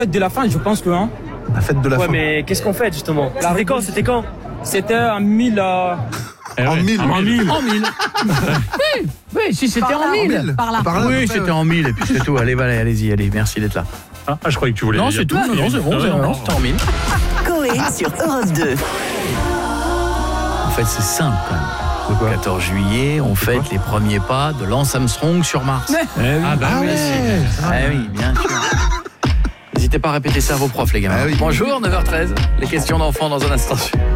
Fête de la fin, je pense que. Hein. La fête de la Ouais, fin. mais qu'est-ce qu'on fait justement? C'était quand? C'était en 1000. En 1000. En 1000. Oui, si c'était en 1000. Par là. Oui, c'était en 1000 et puis c'est tout. Allez-y, merci d'être là. Ah, je croyais que tu voulais Non, dire. c'est tout. Non, c'est bon, c'était en 1000. Coé sur Europe 2. En fait, c'est simple quand même. Le 14 juillet, on fête les premiers pas de Lance Armstrong sur Mars. Ah bah oui. Oui, bien sûr. N'hésitez pas à répéter ça à vos profs, les gamins. Ah oui. Bonjour, 9h13. Les questions d'enfants dans un instant.